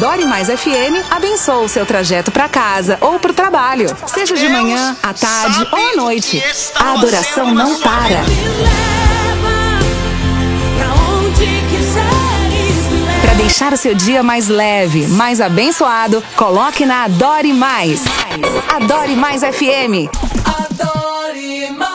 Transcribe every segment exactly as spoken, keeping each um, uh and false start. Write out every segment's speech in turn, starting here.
Dore Mais F M abençoa o seu trajeto para casa ou para o trabalho. Seja de manhã, à tarde ou à noite. A adoração não para. Para deixar o seu dia mais leve, mais abençoado, coloque na Adore Mais. Adore Mais F M. Adore Mais.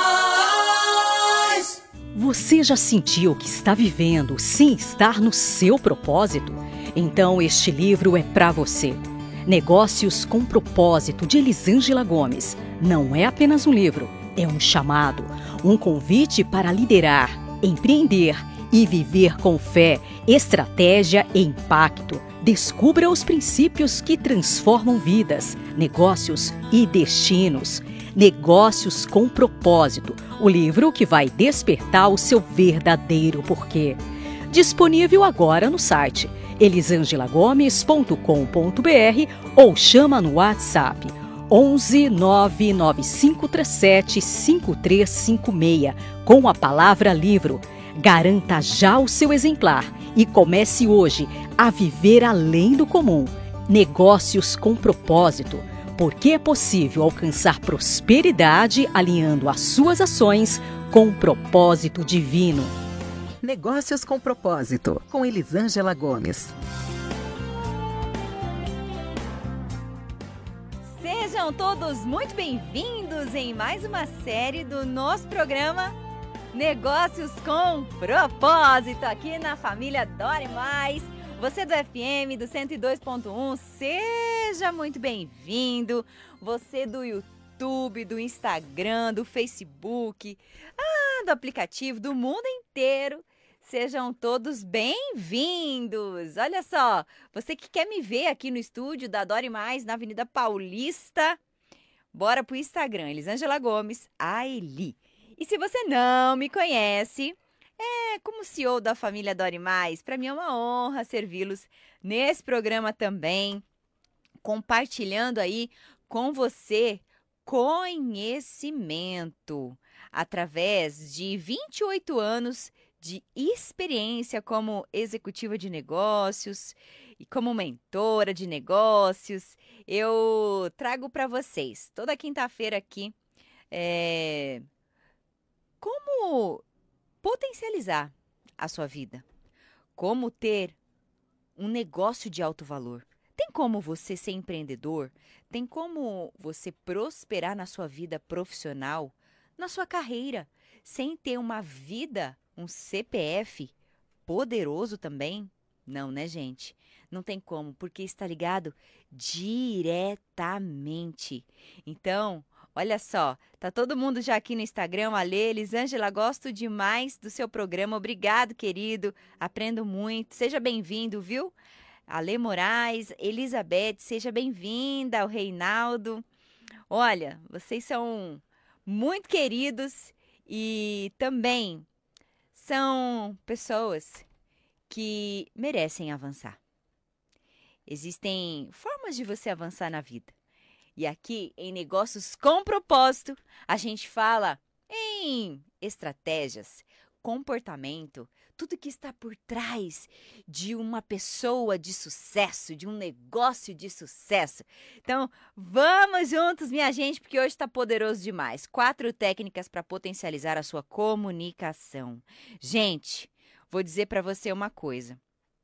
Você já sentiu que está vivendo sem estar no seu propósito? Então este livro é para você. Negócios com Propósito, de Elisângela Gomes. Não é apenas um livro, é um chamado, um convite para liderar, empreender e viver com fé, estratégia e impacto. Descubra os princípios que transformam vidas, negócios e destinos. Negócios com Propósito, o livro que vai despertar o seu verdadeiro porquê. Disponível agora no site elisangela gomes ponto com ponto b r ou chama no WhatsApp onze nove nove cinco três sete cinco três cinco seis com a palavra livro. Garanta já o seu exemplar e comece hoje a viver além do comum. Negócios com Propósito, porque é possível alcançar prosperidade alinhando as suas ações com o propósito divino. Negócios com Propósito, com Elisângela Gomes. Sejam todos muito bem-vindos em mais uma série do nosso programa Negócios com Propósito, aqui na família Dore Mais. Você do F M, do cento e dois ponto um, seja muito bem-vindo. Você do YouTube, do Instagram, do Facebook, ah, do aplicativo, do mundo inteiro. Sejam todos bem-vindos. Olha só, você que quer me ver aqui no estúdio da Dore Mais, na Avenida Paulista, bora pro Instagram, Elisângela Gomes, a Eli. E se você não me conhece, é, como C E O da família Dore Mais, para mim é uma honra servi-los nesse programa também, compartilhando aí com você conhecimento através de vinte e oito anos de experiência como executiva de negócios e como mentora de negócios. Eu trago para vocês toda quinta-feira aqui é, como potencializar a sua vida, como ter um negócio de alto valor. Tem como você ser empreendedor? Tem como você prosperar na sua vida profissional, na sua carreira, sem ter uma vida, um C P F poderoso também? Não, né, gente? Não tem como, porque está ligado diretamente. Então, olha só, tá todo mundo já aqui no Instagram, Ale, Elisângela, gosto demais do seu programa, obrigado, querido, aprendo muito, seja bem-vindo, viu? Ale Moraes, Elizabeth, seja bem-vinda, o Reinaldo. Olha, vocês são muito queridos e também são pessoas que merecem avançar. Existem formas de você avançar na vida. E aqui, em Negócios com Propósito, a gente fala em estratégias, comportamento, tudo que está por trás de uma pessoa de sucesso, de um negócio de sucesso. Então, vamos juntos, minha gente, porque hoje está poderoso demais. Quatro técnicas para potencializar a sua comunicação. Gente, vou dizer para você uma coisa.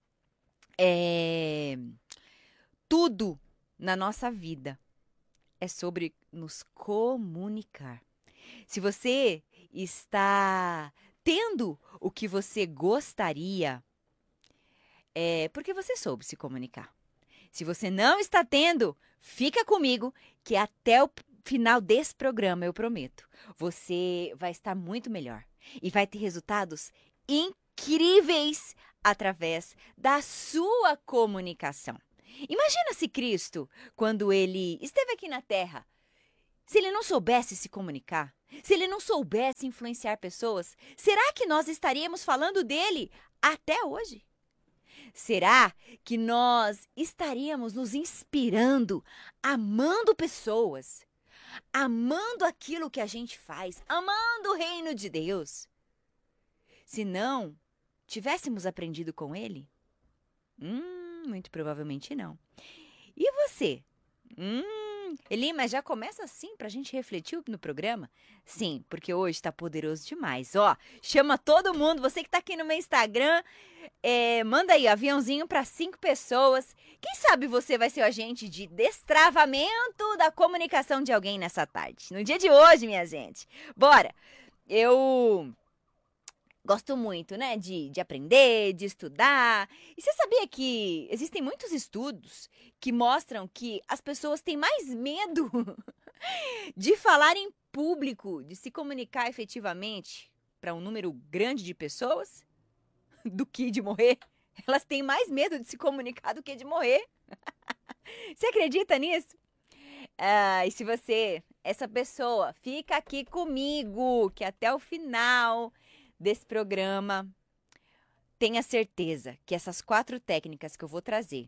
É... Tudo na nossa vida é sobre nos comunicar. Se você está tendo o que você gostaria, é porque você soube se comunicar. Se você não está tendo, fica comigo que até o final desse programa, eu prometo, você vai estar muito melhor e vai ter resultados incríveis através da sua comunicação. Imagina se Cristo, quando ele esteve aqui na Terra, se ele não soubesse se comunicar, se ele não soubesse influenciar pessoas, será que nós estaríamos falando dele até hoje? Será que nós estaríamos nos inspirando, amando pessoas, amando aquilo que a gente faz, amando o reino de Deus? Se não tivéssemos aprendido com ele? Hum... Hum, muito provavelmente não. E você? Hum, Eli, mas já começa assim pra gente refletir no programa? Sim, porque hoje tá poderoso demais. Ó, chama todo mundo, você que tá aqui no meu Instagram, é, manda aí, aviãozinho pra cinco pessoas. Quem sabe você vai ser o agente de destravamento da comunicação de alguém nessa tarde. No dia de hoje, minha gente. Bora! Eu gosto muito, né, de, de aprender, de estudar. E você sabia que existem muitos estudos que mostram que as pessoas têm mais medo de falar em público, de se comunicar efetivamente para um número grande de pessoas do que de morrer? Elas têm mais medo de se comunicar do que de morrer. Você acredita nisso? Ah, e se você, essa pessoa, fica aqui comigo, que até o final desse programa, tenha certeza que essas quatro técnicas que eu vou trazer,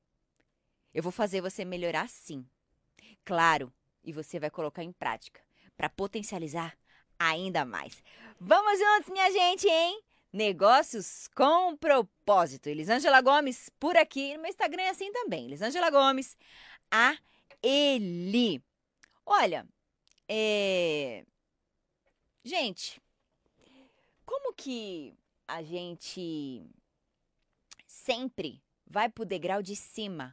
eu vou fazer você melhorar sim. Claro, e você vai colocar em prática para potencializar ainda mais. Vamos juntos, minha gente, hein? Negócios com propósito. Elisângela Gomes por aqui. No meu Instagram é assim também. Elisângela Gomes, a Eli. Olha, é... gente, como que a gente sempre vai pro degrau de cima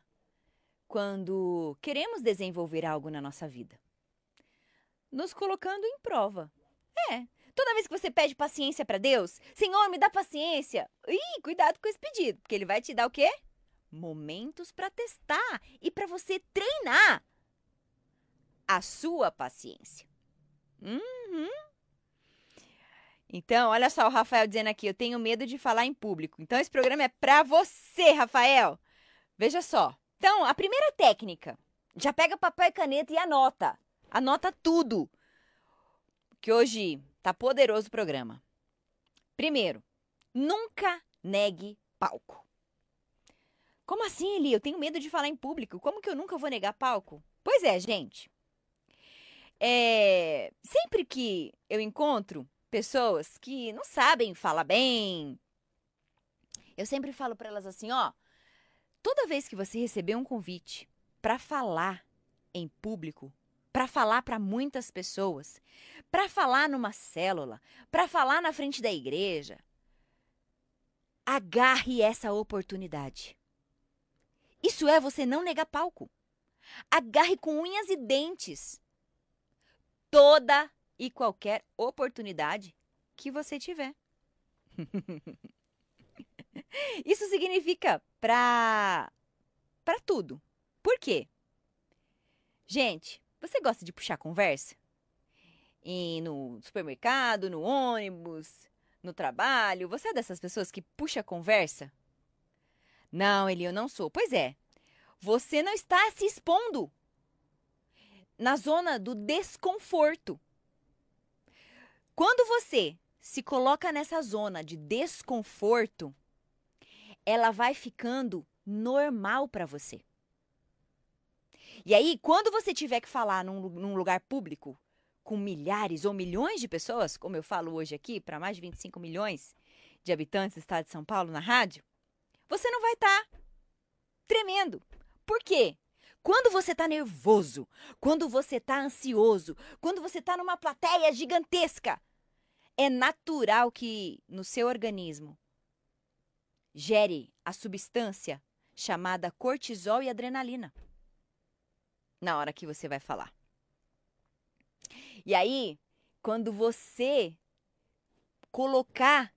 quando queremos desenvolver algo na nossa vida? Nos colocando em prova. É. Toda vez que você pede paciência para Deus, Senhor, me dá paciência. Ih, cuidado com esse pedido, porque ele vai te dar o quê? Momentos para testar e para você treinar a sua paciência. Uhum. Então, olha só o Rafael dizendo aqui, eu tenho medo de falar em público. Então, esse programa é para você, Rafael. Veja só. Então, a primeira técnica, já pega papel e caneta e anota. Anota tudo. Que hoje tá poderoso o programa. Primeiro, nunca negue palco. Como assim, Eli? Eu tenho medo de falar em público. Como que eu nunca vou negar palco? Pois é, gente. É... Sempre que eu encontro pessoas que não sabem falar bem, eu sempre falo para elas assim, ó, toda vez que você receber um convite para falar em público, para falar para muitas pessoas, para falar numa célula, para falar na frente da igreja, agarre essa oportunidade. Isso é você não negar palco. Agarre com unhas e dentes toda e qualquer oportunidade que você tiver. Isso significa para para tudo. Por quê? Gente, você gosta de puxar conversa? E no supermercado, no ônibus, no trabalho? Você é dessas pessoas que puxa conversa? Não, Eli, eu não sou. Pois é, você não está se expondo na zona do desconforto. Quando você se coloca nessa zona de desconforto, ela vai ficando normal para você. E aí, quando você tiver que falar num, num lugar público com milhares ou milhões de pessoas, como eu falo hoje aqui, para mais de vinte e cinco milhões de habitantes do estado de São Paulo na rádio, você não vai estar tá tremendo. Por quê? Quando você está nervoso, quando você está ansioso, quando você está numa plateia gigantesca, é natural que no seu organismo gere a substância chamada cortisol e adrenalina na hora que você vai falar. E aí, quando você colocar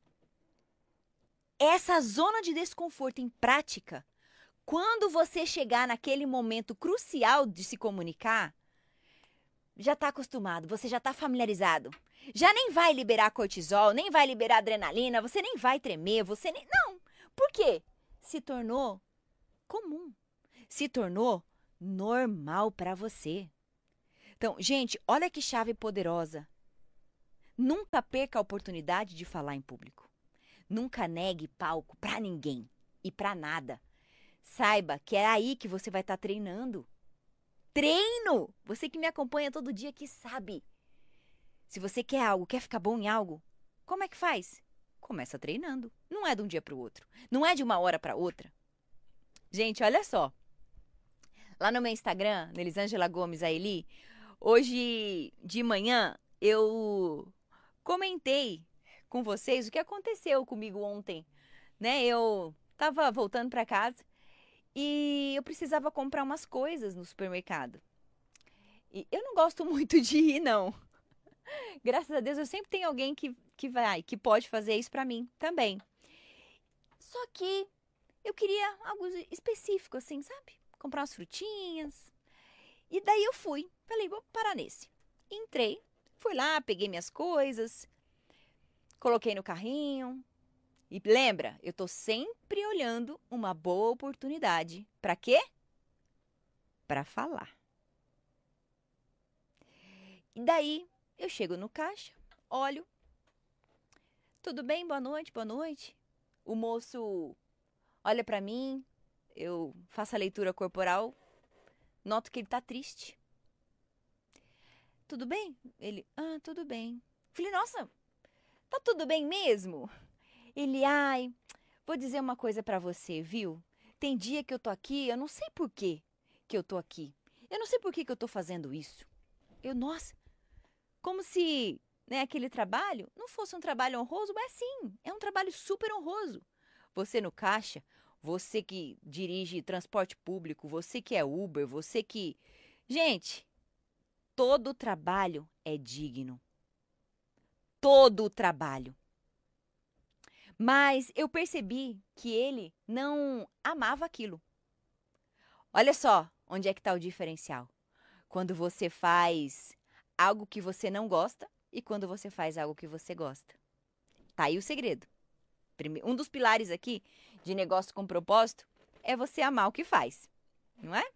essa zona de desconforto em prática, quando você chegar naquele momento crucial de se comunicar, já está acostumado, você já está familiarizado. Já nem vai liberar cortisol, nem vai liberar adrenalina, você nem vai tremer, você nem... Não! Por quê? Se tornou comum. Se tornou normal para você. Então, gente, olha que chave poderosa. Nunca perca a oportunidade de falar em público. Nunca negue palco para ninguém e para nada. Saiba que é aí que você vai estar tá treinando. Treino! Você que me acompanha todo dia que sabe. Se você quer algo, quer ficar bom em algo, como é que faz? Começa treinando. Não é de um dia para o outro. Não é de uma hora para outra. Gente, olha só. Lá no meu Instagram, no Elisângela Gomes Aili, hoje de manhã eu comentei com vocês o que aconteceu comigo ontem, né? Eu tava voltando para casa e eu precisava comprar umas coisas no supermercado. E eu não gosto muito de ir, não. Graças a Deus eu sempre tenho alguém que, que vai, que pode fazer isso para mim também. Só que eu queria algo específico, assim, sabe? Comprar umas frutinhas. E daí eu fui. Falei, vou parar nesse. Entrei, fui lá, peguei minhas coisas, coloquei no carrinho. E lembra, eu tô sempre olhando uma boa oportunidade. Pra quê? Pra falar. E daí eu chego no caixa, olho. Tudo bem? Boa noite, boa noite. O moço olha pra mim, eu faço a leitura corporal, noto que ele tá triste. Tudo bem? Ele, ah, tudo bem. Falei, nossa, tá tudo bem mesmo? Ele, ai, vou dizer uma coisa pra você, viu? Tem dia que eu tô aqui, eu não sei por que que eu tô aqui. Eu não sei por que que eu tô fazendo isso. Eu, nossa, como se, né, aquele trabalho não fosse um trabalho honroso, mas sim, é um trabalho super honroso. Você no caixa, você que dirige transporte público, você que é Uber, você que... Gente, todo trabalho é digno. Todo trabalho. Mas eu percebi que ele não amava aquilo. Olha só onde é que está o diferencial. Quando você faz algo que você não gosta e quando você faz algo que você gosta. Tá aí o segredo. Um dos pilares aqui de negócio com propósito é você amar o que faz, não é?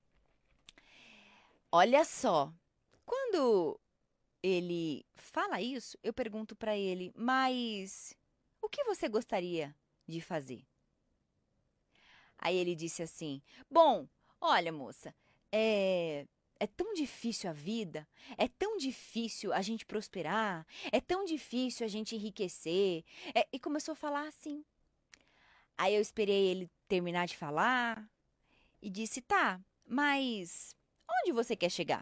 Olha só, quando ele fala isso, eu pergunto para ele, mas o que você gostaria de fazer? Aí ele disse assim, bom, olha moça, é... É tão difícil a vida, é tão difícil a gente prosperar, é tão difícil a gente enriquecer. É, e começou a falar assim. Aí eu esperei ele terminar de falar e disse, tá, mas onde você quer chegar?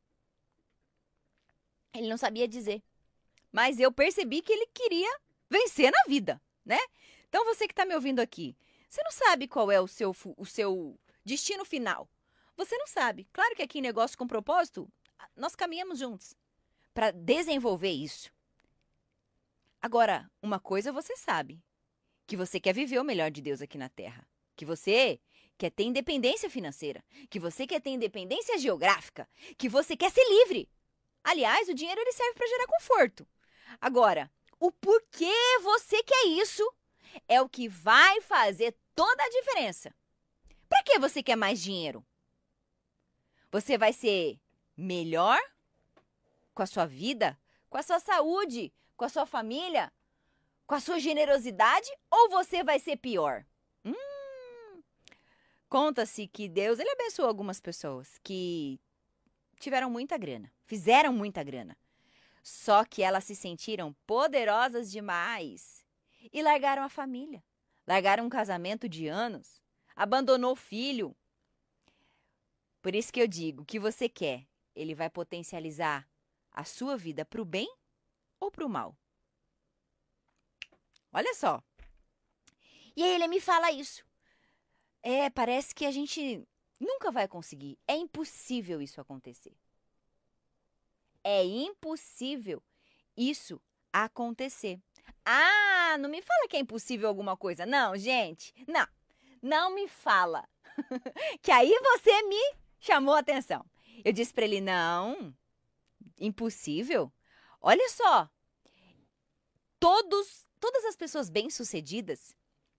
Ele não sabia dizer, mas eu percebi que ele queria vencer na vida, né? Então você que está me ouvindo aqui, você não sabe qual é o seu, o seu destino final. Você não sabe. Claro que aqui em Negócio com Propósito, nós caminhamos juntos para desenvolver isso. Agora, uma coisa você sabe, que você quer viver o melhor de Deus aqui na Terra. Que você quer ter independência financeira, que você quer ter independência geográfica, que você quer ser livre. Aliás, o dinheiro ele serve para gerar conforto. Agora, o porquê você quer isso é o que vai fazer toda a diferença. Para que você quer mais dinheiro? Você vai ser melhor com a sua vida, com a sua saúde, com a sua família, com a sua generosidade ou você vai ser pior? Hum, conta-se que Deus ele abençoou algumas pessoas que tiveram muita grana, fizeram muita grana. Só que elas se sentiram poderosas demais e largaram a família, largaram um casamento de anos, abandonou o filho. Por isso que eu digo, o que você quer, ele vai potencializar a sua vida para o bem ou para o mal? Olha só. E aí ele me fala isso. É, parece que a gente nunca vai conseguir. É impossível isso acontecer. É impossível isso acontecer. Ah, não me fala que é impossível alguma coisa. Não, gente, não. Não me fala. Que aí você me chamou a atenção. Eu disse para ele, não, impossível. Olha só, todos, todas as pessoas bem-sucedidas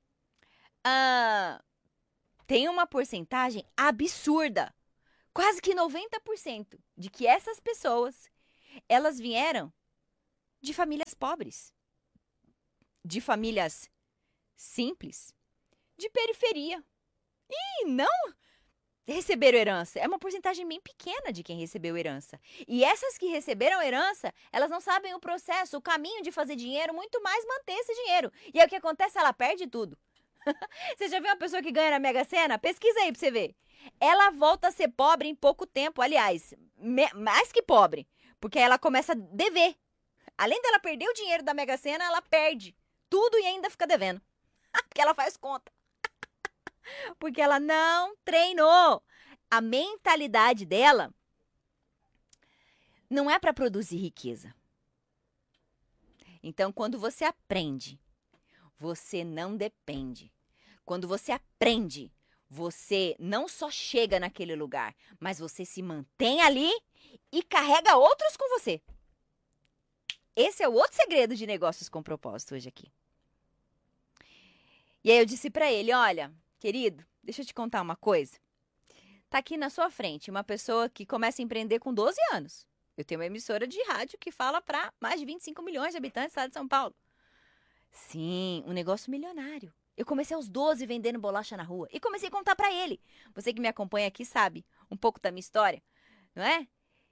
ah, têm uma porcentagem absurda, quase que noventa por cento, de que essas pessoas, elas vieram de famílias pobres, de famílias simples, de periferia. E não receberam herança. É uma porcentagem bem pequena de quem recebeu herança. E essas que receberam herança, elas não sabem o processo, o caminho de fazer dinheiro, muito mais manter esse dinheiro. E aí o que acontece? Ela perde tudo. Você já viu uma pessoa que ganha na Mega Sena? Pesquisa aí pra você ver. Ela volta a ser pobre em pouco tempo. Aliás, me- mais que pobre. Porque ela começa a dever. Além dela perder o dinheiro da Mega Sena, ela perde tudo e ainda fica devendo. Porque ela faz conta. Porque ela não treinou. A mentalidade dela não é para produzir riqueza. Então, quando você aprende, você não depende. Quando você aprende, você não só chega naquele lugar, mas você se mantém ali e carrega outros com você. Esse é o outro segredo de negócios com propósito hoje aqui. E aí eu disse para ele, olha, querido, deixa eu te contar uma coisa. Tá aqui na sua frente uma pessoa que começa a empreender com doze anos. Eu tenho uma emissora de rádio que fala para mais de vinte e cinco milhões de habitantes do estado de São Paulo. Sim, um negócio milionário. Eu comecei aos doze vendendo bolacha na rua e comecei a contar para ele. Você que me acompanha aqui sabe um pouco da minha história, não é?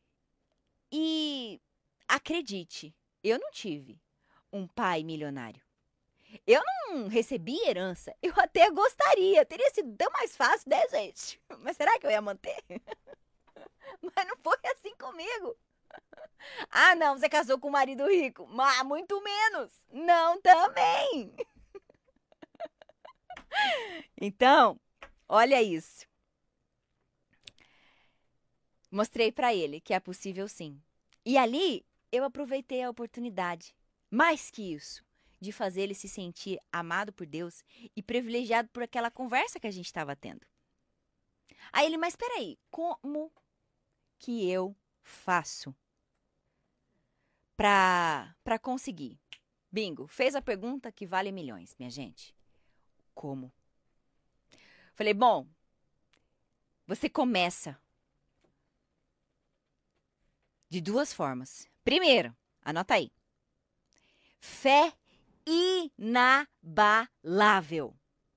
E acredite, eu não tive um pai milionário. Eu não recebi herança. Eu até gostaria. Teria sido tão mais fácil, né, gente? Mas será que eu ia manter? Mas não foi assim comigo. Ah, não, você casou com um marido rico. Mas muito menos. Não também. Então, olha isso. Mostrei pra ele que é possível sim. E ali eu aproveitei a oportunidade. Mais que isso, de fazer ele se sentir amado por Deus e privilegiado por aquela conversa que a gente estava tendo. Aí ele, mas peraí, como que eu faço para para conseguir? Bingo, fez a pergunta que vale milhões, minha gente. Como? Falei, bom, você começa de duas formas. Primeiro, anota aí. Fé inabalável.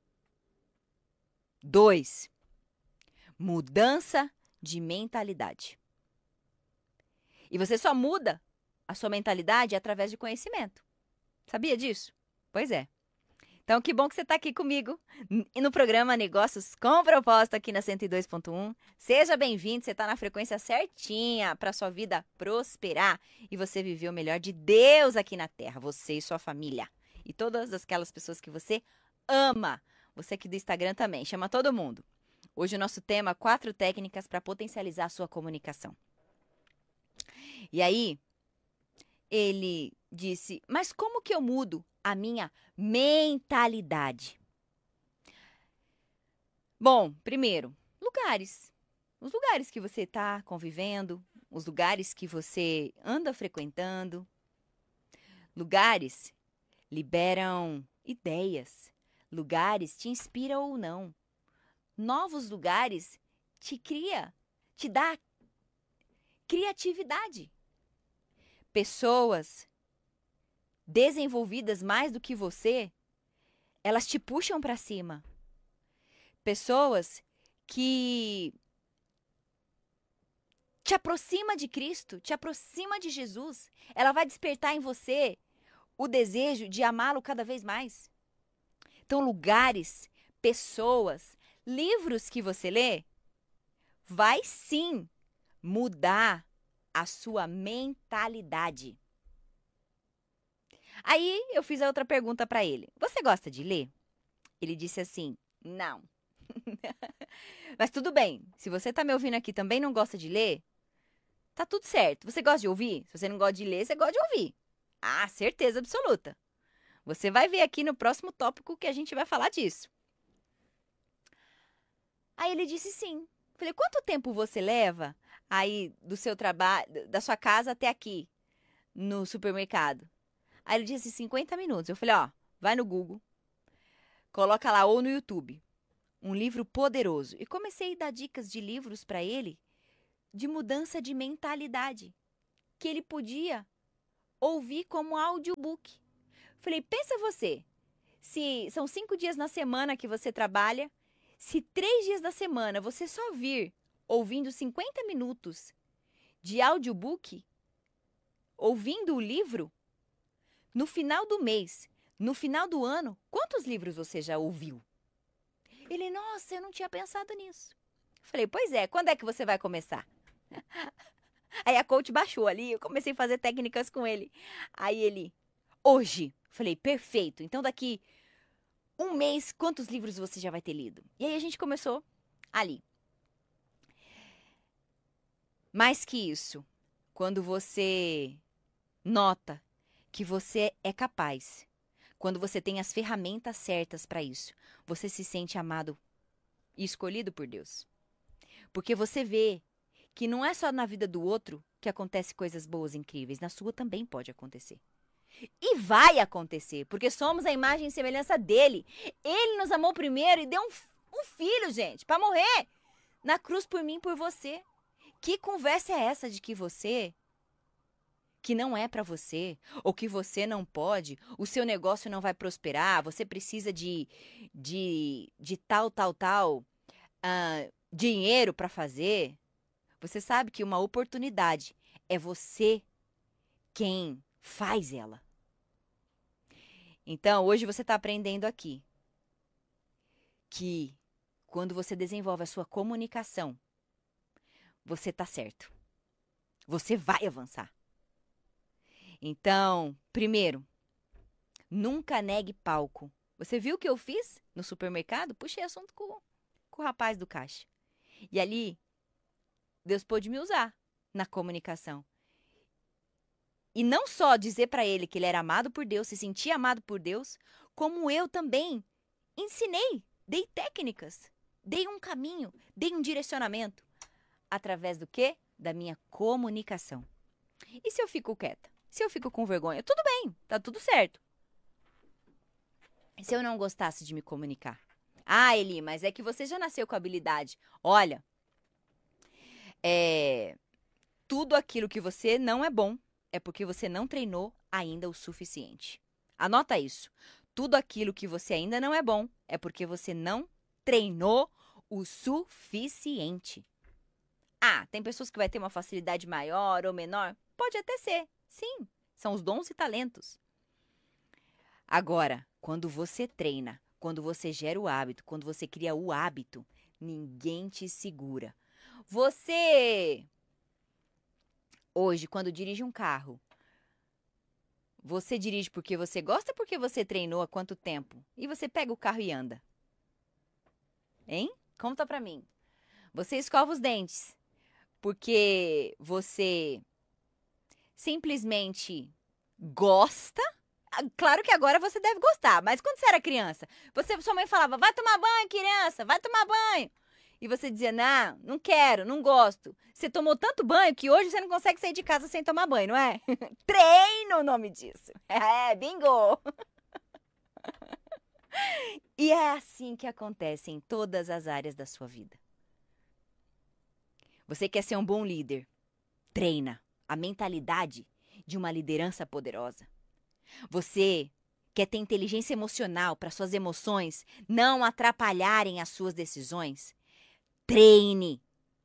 Dois, mudança de mentalidade. E você só muda a sua mentalidade através de conhecimento. Sabia disso? Pois é. Então, que bom que você está aqui comigo no programa Negócios com Propósito aqui na cento e dois ponto um. Seja bem-vindo, você está na frequência certinha para sua vida prosperar e você viver o melhor de Deus aqui na Terra, você e sua família. E todas aquelas pessoas que você ama. Você aqui do Instagram também, chama todo mundo. Hoje o nosso tema, quatro técnicas para potencializar a sua comunicação. E aí, ele disse, mas como que eu mudo a minha mentalidade? Bom, primeiro, lugares. Os lugares que você está convivendo, os lugares que você anda frequentando. Lugares liberam ideias. Lugares te inspiram ou não. Novos lugares te cria, te dá criatividade. Pessoas desenvolvidas mais do que você, elas te puxam para cima. Pessoas que te aproxima de Cristo, te aproxima de Jesus. Ela vai despertar em você o desejo de amá-lo cada vez mais. Então, lugares, pessoas, livros que você lê, vai sim mudar a sua mentalidade. Aí eu fiz a outra pergunta para ele. Você gosta de ler? Ele disse assim, não. Mas tudo bem, se você tá me ouvindo aqui e também não gosta de ler, tá tudo certo. Você gosta de ouvir? Se você não gosta de ler, você gosta de ouvir. Ah, certeza absoluta. Você vai ver aqui no próximo tópico que a gente vai falar disso. Aí ele disse sim. Falei, quanto tempo você leva aí do seu trabalho, da sua casa até aqui, no supermercado? Aí ele disse cinquenta minutos. Eu falei, ó, vai no Google, coloca lá ou no YouTube, um livro poderoso. E comecei a dar dicas de livros para ele de mudança de mentalidade, que ele podia ouvir como audiobook. Falei, pensa você, se são cinco dias na semana que você trabalha, se três dias da semana você só vir ouvindo cinquenta minutos de audiobook, ouvindo o livro, no final do mês, no final do ano, quantos livros você já ouviu? Ele, nossa, eu não tinha pensado nisso. Falei, pois é, quando é que você vai começar? Aí a coach baixou ali, eu comecei a fazer técnicas com ele. Aí ele, hoje. Falei, perfeito. Então daqui um mês, quantos livros você já vai ter lido? E aí a gente começou ali. Mais que isso, quando você nota que você é capaz, quando você tem as ferramentas certas para isso, você se sente amado e escolhido por Deus. Porque você vê que não é só na vida do outro que acontecem coisas boas e incríveis, na sua também pode acontecer. E vai acontecer, porque somos a imagem e semelhança dele. Ele nos amou primeiro e deu um, um filho, gente, para morrer na cruz por mim e por você. Que conversa é essa de que você, que não é para você, ou que você não pode, o seu negócio não vai prosperar, você precisa de, de, de tal, tal, tal, uh, dinheiro para fazer? Você sabe que uma oportunidade é você quem faz ela. Então, hoje você está aprendendo aqui que quando você desenvolve a sua comunicação, você está certo. Você vai avançar. Então, primeiro, nunca negue palco. Você viu o que eu fiz no supermercado? Puxei assunto com, com o rapaz do caixa. E ali, Deus pôde me usar na comunicação. E não só dizer para ele que ele era amado por Deus, se sentia amado por Deus, como eu também ensinei, dei técnicas, dei um caminho, dei um direcionamento. Através do quê? Da minha comunicação. E se eu fico quieta? Se eu fico com vergonha? Tudo bem, tá tudo certo. Se eu não gostasse de me comunicar? Ah, Eli, mas é que você já nasceu com habilidade. Olha, é, tudo aquilo que você não é bom é porque você não treinou ainda o suficiente. Anota isso. Tudo aquilo que você ainda não é bom é porque você não treinou o suficiente. Ah, tem pessoas que vai ter uma facilidade maior ou menor? Pode até ser, sim. São os dons e talentos. Agora, quando você treina, quando você gera o hábito, quando você cria o hábito, ninguém te segura. Você... Hoje, quando dirige um carro, você dirige porque você gosta ou porque você treinou há quanto tempo? E você pega o carro e anda. Hein? Conta pra mim. Você escova os dentes porque você simplesmente gosta? Claro que agora você deve gostar, mas quando você era criança, você, sua mãe falava, vai tomar banho, criança, vai tomar banho. E você dizia, não, não quero, não gosto. Você tomou tanto banho que hoje você não consegue sair de casa sem tomar banho, não é? Treino o nome disso. É, bingo! E é assim que acontece em todas as áreas da sua vida. Você quer ser um bom líder? Treina a mentalidade de uma liderança poderosa. Você quer ter inteligência emocional para suas emoções não atrapalharem as suas decisões? Treine.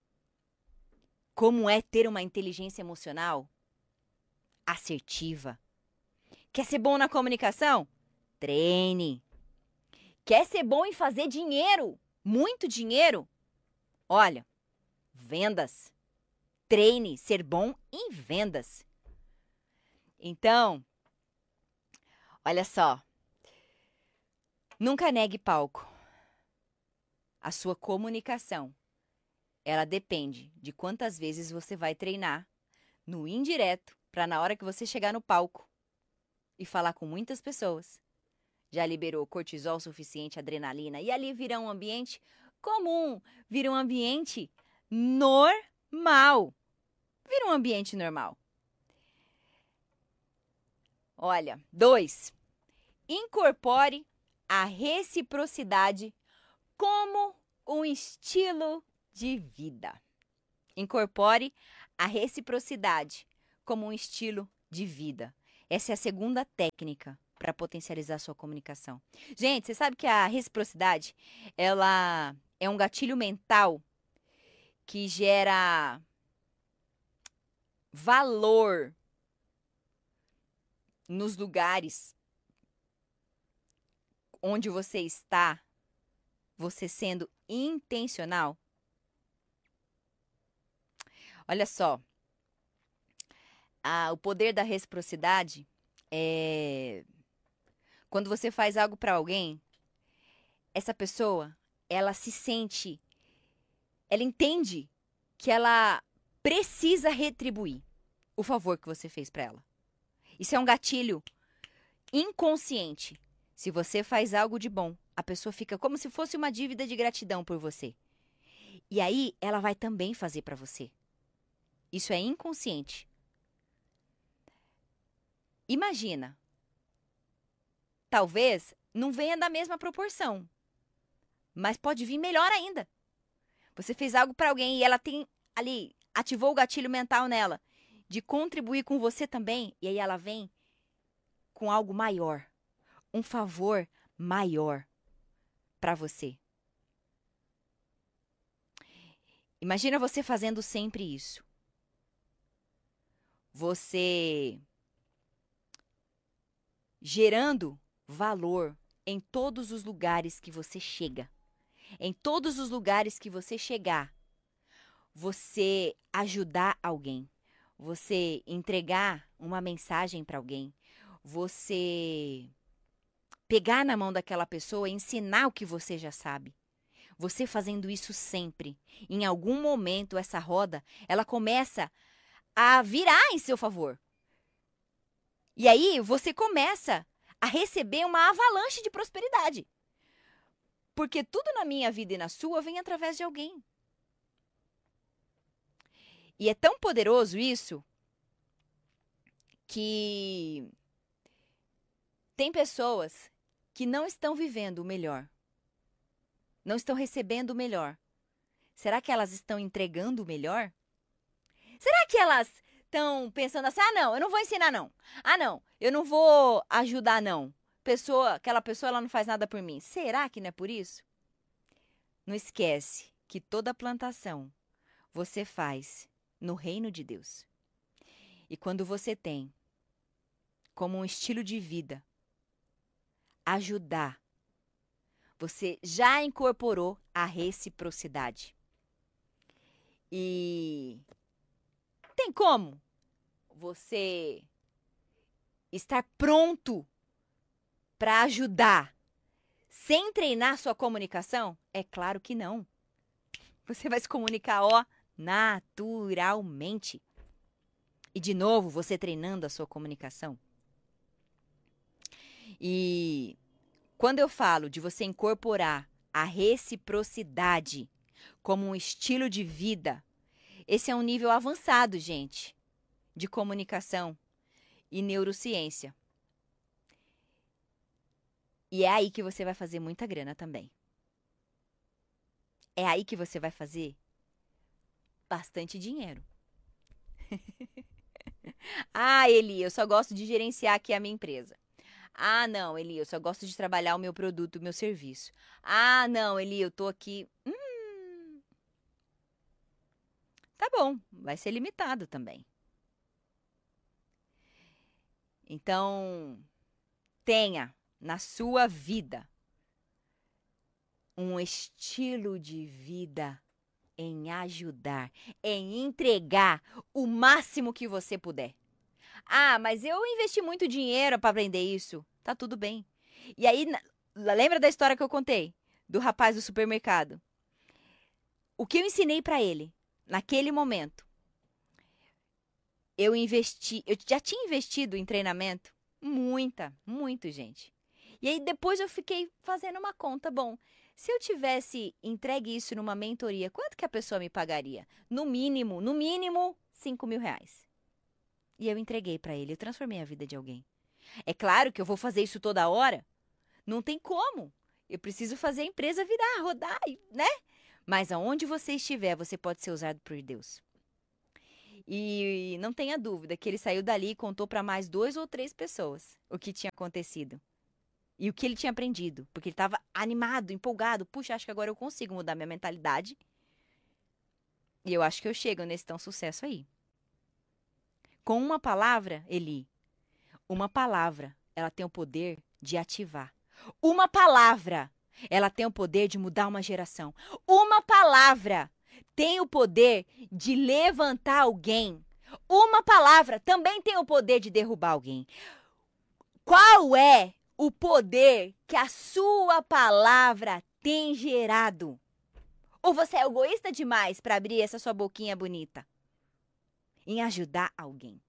Como é ter uma inteligência emocional assertiva? Quer ser bom na comunicação? Treine. Quer ser bom em fazer dinheiro? Muito dinheiro? Olha, vendas. Treine ser bom em vendas. Então, olha só. Nunca negue palco. A sua comunicação, ela depende de quantas vezes você vai treinar no indireto para na hora que você chegar no palco e falar com muitas pessoas, já liberou cortisol suficiente, adrenalina, e ali vira um ambiente comum, vira um ambiente normal. Vira um ambiente normal. Olha, dois, incorpore a reciprocidade como um estilo de vida. Incorpore a reciprocidade como um estilo de vida. Essa é a segunda técnica para potencializar a sua comunicação. Gente, você sabe que a reciprocidade, ela é um gatilho mental que gera valor nos lugares onde você está, você sendo intencional? Olha só, a, o poder da reciprocidade é quando você faz algo para alguém, essa pessoa, ela se sente, ela entende que ela precisa retribuir o favor que você fez para ela. Isso é um gatilho inconsciente. Se você faz algo de bom, a pessoa fica como se fosse uma dívida de gratidão por você. E aí, ela vai também fazer para você. Isso é inconsciente. Imagina. Talvez não venha da mesma proporção, mas pode vir melhor ainda. Você fez algo para alguém e ela tem ali, ativou o gatilho mental nela de contribuir com você também, e aí ela vem com algo maior, um favor maior para você. Imagina você fazendo sempre isso. Você gerando valor em todos os lugares que você chega. Em todos os lugares que você chegar, você ajudar alguém, você entregar uma mensagem para alguém, você pegar na mão daquela pessoa e ensinar o que você já sabe. Você fazendo isso sempre, em algum momento essa roda, ela começa a virar em seu favor. E aí você começa a receber uma avalanche de prosperidade. Porque tudo na minha vida e na sua vem através de alguém. E é tão poderoso isso que tem pessoas que não estão vivendo o melhor. Não estão recebendo o melhor. Será que elas estão entregando o melhor? Será que elas estão pensando assim, ah, não, eu não vou ensinar, não. Ah, não, eu não vou ajudar, não. Pessoa, aquela pessoa, ela não faz nada por mim. Será que não é por isso? Não esquece que toda plantação você faz no reino de Deus. E quando você tem como um estilo de vida ajudar, você já incorporou a reciprocidade. E tem como você estar pronto para ajudar sem treinar sua comunicação? É claro que não. Você vai se comunicar, ó, naturalmente. E de novo, você treinando a sua comunicação. E quando eu falo de você incorporar a reciprocidade como um estilo de vida, esse é um nível avançado, gente, de comunicação e neurociência. E é aí que você vai fazer muita grana também. É aí que você vai fazer bastante dinheiro. Ah, Eli, eu só gosto de gerenciar aqui a minha empresa. Ah, não, Eli, eu só gosto de trabalhar o meu produto, o meu serviço. Ah, não, Eli, eu tô aqui... Hum... Tá bom, vai ser limitado também. Então, tenha na sua vida um estilo de vida em ajudar, em entregar o máximo que você puder. Ah, mas eu investi muito dinheiro para aprender isso. Tá tudo bem. E aí, lembra da história que eu contei? Do rapaz do supermercado. O que eu ensinei para ele, naquele momento, eu investi, eu já tinha investido em treinamento, muita, muito, gente. E aí depois eu fiquei fazendo uma conta, bom, se eu tivesse entregue isso numa mentoria, quanto que a pessoa me pagaria? No mínimo, no mínimo, cinco mil reais. E eu entreguei para ele, eu transformei a vida de alguém. É claro que eu vou fazer isso toda hora? Não tem como. Eu preciso fazer a empresa virar, rodar, né? Mas aonde você estiver, você pode ser usado por Deus. E não tenha dúvida que ele saiu dali e contou para mais duas ou três pessoas o que tinha acontecido. E o que ele tinha aprendido. Porque ele estava animado, empolgado. Puxa, acho que agora eu consigo mudar minha mentalidade. E eu acho que eu chego nesse tão sucesso aí. Com uma palavra, Eli, uma palavra, ela tem o poder de ativar. Uma palavra, ela tem o poder de mudar uma geração. Uma palavra tem o poder de levantar alguém. Uma palavra também tem o poder de derrubar alguém. Qual é o poder que a sua palavra tem gerado? Ou você é egoísta demais para abrir essa sua boquinha bonita em ajudar alguém?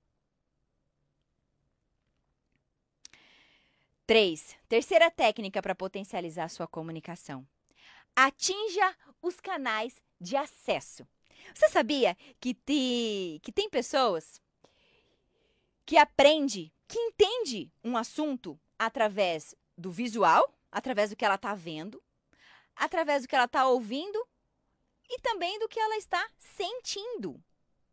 Três, terceira técnica para potencializar a sua comunicação. Atinja os canais de acesso. Você sabia que, te, que tem pessoas que aprende, que entende um assunto através do visual, através do que ela está vendo, através do que ela está ouvindo e também do que ela está sentindo.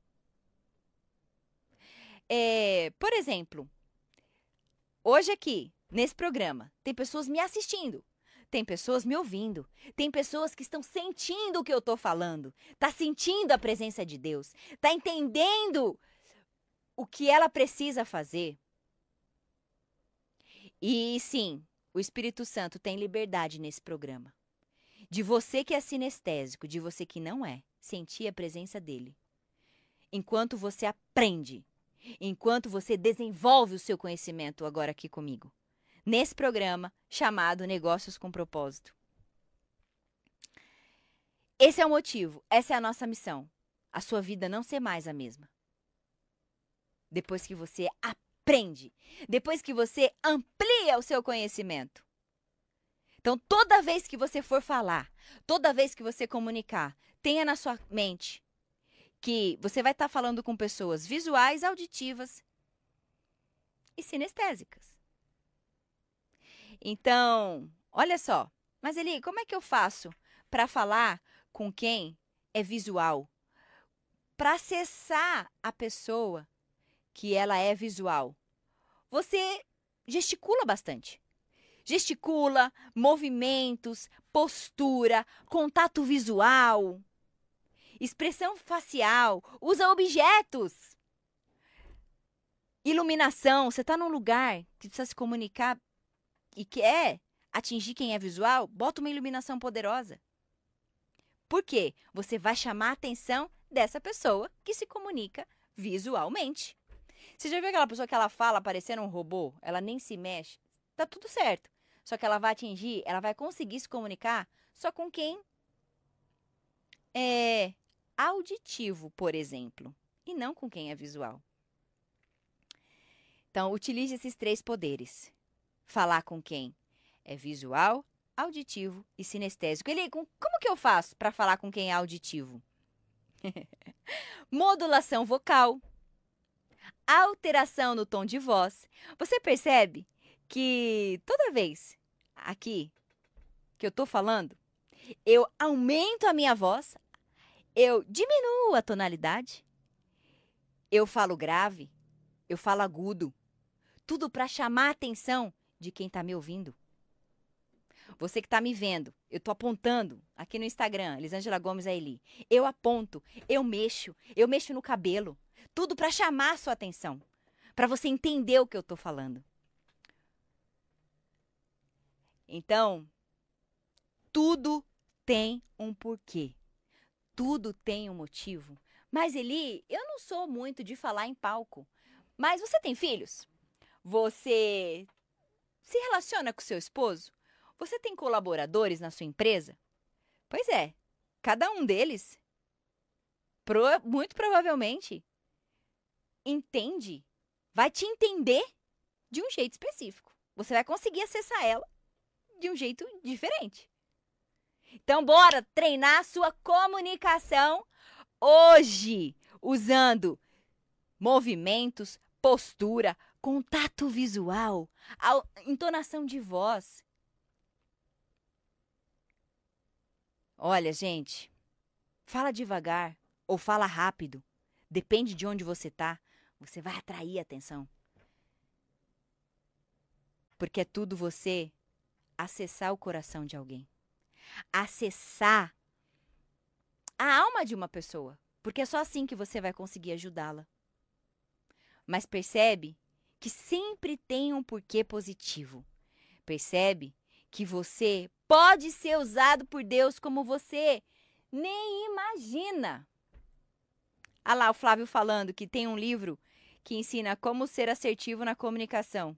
É, por exemplo, hoje aqui, nesse programa, tem pessoas me assistindo, tem pessoas me ouvindo, tem pessoas que estão sentindo o que eu estou falando, tá sentindo a presença de Deus, tá entendendo o que ela precisa fazer. E sim, o Espírito Santo tem liberdade nesse programa. De você que é sinestésico, de você que não é, sentir a presença dele. Enquanto você aprende, enquanto você desenvolve o seu conhecimento agora aqui comigo. Nesse programa chamado Negócios com Propósito. Esse é o motivo, essa é a nossa missão. A sua vida não ser mais a mesma. Depois que você aprende, depois que você amplia o seu conhecimento. Então, toda vez que você for falar, toda vez que você comunicar, tenha na sua mente que você vai estar falando com pessoas visuais, auditivas e sinestésicas. Então, olha só, mas Eli, como é que eu faço para falar com quem é visual? Para acessar a pessoa que ela é visual, você gesticula bastante. Gesticula, movimentos, postura, contato visual, expressão facial, usa objetos. Iluminação, você está num lugar que precisa se comunicar e quer atingir quem é visual, bota uma iluminação poderosa. Por quê? Você vai chamar a atenção dessa pessoa que se comunica visualmente. Você já viu aquela pessoa que ela fala parecendo um robô? Ela nem se mexe. Tá tudo certo. Só que ela vai atingir, ela vai conseguir se comunicar só com quem é auditivo, por exemplo, e não com quem é visual. Então, utilize esses três poderes. Falar com quem é visual, auditivo e sinestésico. Ele, como que eu faço para falar com quem é auditivo? Modulação vocal, alteração no tom de voz. Você percebe que toda vez aqui que eu tô falando, eu aumento a minha voz, eu diminuo a tonalidade, eu falo grave, eu falo agudo, tudo para chamar a atenção de quem está me ouvindo. Você que está me vendo, eu estou apontando aqui no Instagram, Elisângela Gomes a Eli. Eu aponto, eu mexo, eu mexo no cabelo, tudo para chamar a sua atenção, para você entender o que eu estou falando. Então, tudo tem um porquê, tudo tem um motivo. Mas Eli, eu não sou muito de falar em palco, mas você tem filhos? Você se relaciona com seu esposo? Você tem colaboradores na sua empresa? Pois é, cada um deles, pro, muito provavelmente, entende, vai te entender de um jeito específico. Você vai conseguir acessar ela de um jeito diferente. Então, bora treinar a sua comunicação hoje, usando movimentos, postura, contato visual, a entonação de voz. Olha, gente, fala devagar ou fala rápido, depende de onde você tá, você vai atrair a atenção. Porque é tudo você acessar o coração de alguém. Acessar a alma de uma pessoa, porque é só assim que você vai conseguir ajudá-la. Mas percebe que sempre tem um porquê positivo. Percebe que você pode ser usado por Deus como você nem imagina. Ah lá, o Flávio falando que tem um livro que ensina como ser assertivo na comunicação.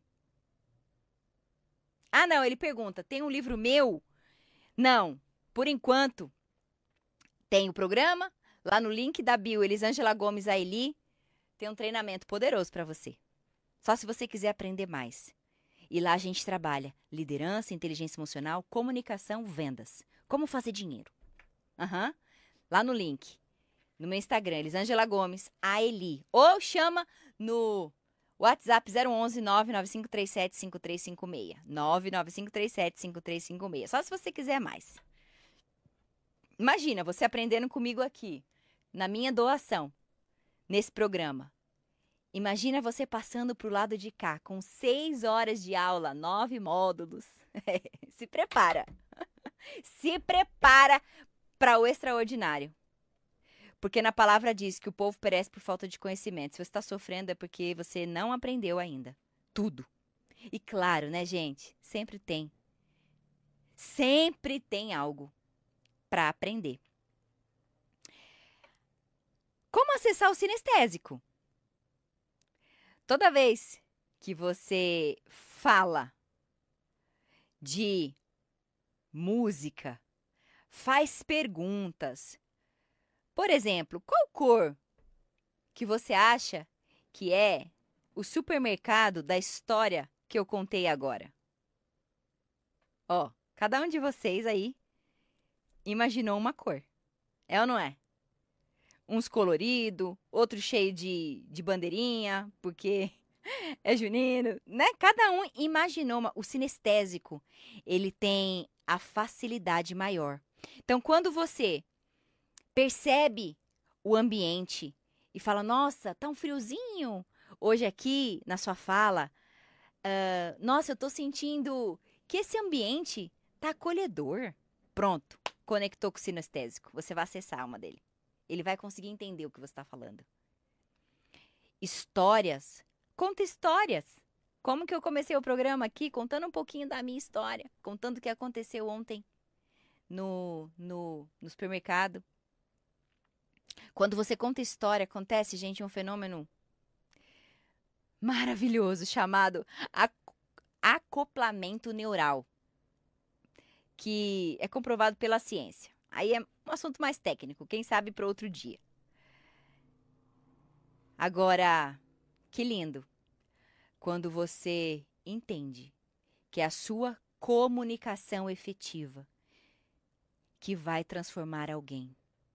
Ah, não, ele pergunta, tem um livro meu? Não, por enquanto, tem o programa, lá no link da bio, Elisângela Gomes Aili, tem um treinamento poderoso para você. Só se você quiser aprender mais. E lá a gente trabalha liderança, inteligência emocional, comunicação, vendas. Como fazer dinheiro. Uhum. Lá no link, no meu Instagram, Elisângela Gomes Aili. Ou chama no WhatsApp zero onze, nove nove cinco três sete, cinco três cinco seis. nove nove cinco três sete, cinco três cinco seis. Só se você quiser mais. Imagina, você aprendendo comigo aqui, na minha doação, nesse programa. Imagina você passando para o lado de cá, com seis horas de aula, nove módulos. Se prepara. Se prepara para o extraordinário. Porque na palavra diz que o povo perece por falta de conhecimento. Se você está sofrendo é porque você não aprendeu ainda. Tudo. E claro, né, gente? Sempre tem. Sempre tem algo para aprender. Como acessar o sinestésico? Toda vez que você fala de música, faz perguntas. Por exemplo, qual cor que você acha que é o supermercado da história que eu contei agora? Ó, cada um de vocês aí imaginou uma cor. É ou não é? Uns colorido, outro cheio de, de bandeirinha, porque é junino, né? Cada um imaginou uma... O sinestésico, ele tem a facilidade maior. Então, quando você percebe o ambiente e fala, nossa, tá um friozinho hoje aqui na sua fala, uh, nossa, eu tô sentindo que esse ambiente tá acolhedor. Pronto, conectou com o sinestésico. Você vai acessar a alma dele. Ele vai conseguir entender o que você está falando. Histórias. Conta histórias. Como que eu comecei o programa aqui? Contando um pouquinho da minha história. Contando o que aconteceu ontem no, no, no supermercado. Quando você conta história, acontece, gente, um fenômeno maravilhoso chamado acoplamento neural. Que é comprovado pela ciência. Aí é um assunto mais técnico, quem sabe para outro dia. Agora, que lindo quando você entende que é a sua comunicação efetiva que vai transformar alguém.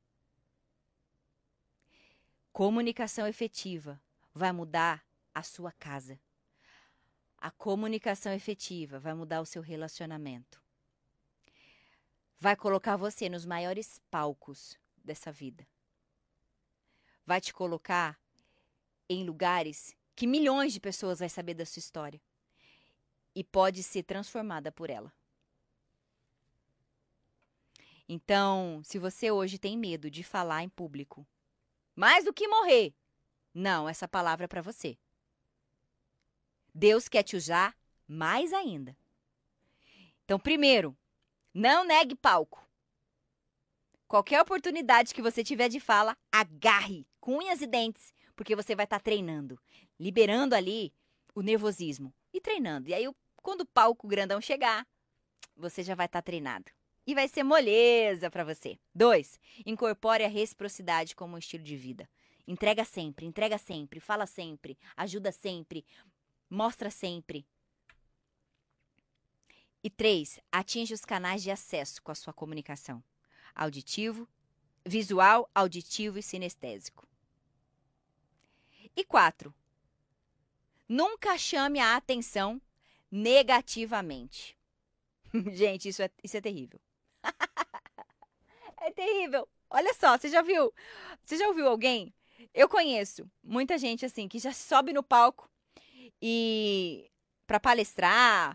Comunicação efetiva vai mudar a sua casa. A comunicação efetiva vai mudar o seu relacionamento. Vai colocar você nos maiores palcos dessa vida. Vai te colocar em lugares que milhões de pessoas vão saber da sua história. E pode ser transformada por ela. Então, se você hoje tem medo de falar em público, mais do que morrer, não, essa palavra é para você. Deus quer te usar mais ainda. Então, primeiro, não negue palco. Qualquer oportunidade que você tiver de fala, agarre com unhas e dentes, porque você vai estar tá treinando, liberando ali o nervosismo e treinando. E aí, quando o palco grandão chegar, você já vai estar tá treinado. E vai ser moleza para você. Dois, incorpore a reciprocidade como um estilo de vida. Entrega sempre, entrega sempre, fala sempre, ajuda sempre, mostra sempre. E três, atinge os canais de acesso com a sua comunicação. Auditivo, visual, auditivo e sinestésico. E quatro, nunca chame a atenção negativamente. Gente, isso é, isso é terrível. É terrível. Olha só, você já viu? Você já ouviu alguém? Eu conheço muita gente assim que já sobe no palco e para palestrar